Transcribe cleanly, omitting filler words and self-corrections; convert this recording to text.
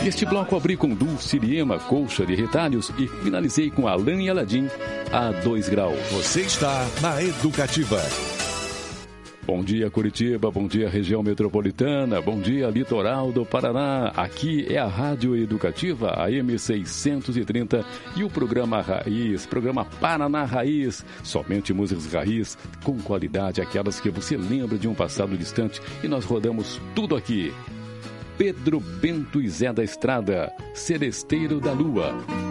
Este bloco abri com Dulce Liema, Colcha de Retalhos e finalizei com Alan e Aladim, a 2 graus. Você está na Educativa. Bom dia, Curitiba, bom dia, região metropolitana, bom dia, litoral do Paraná. Aqui é a Rádio Educativa, a M630 e o programa Raiz, programa Paraná Raiz. Somente músicas raiz, com qualidade, aquelas que você lembra de um passado distante. E nós rodamos tudo aqui. Pedro Bento e Zé da Estrada, Celesteiro da Lua.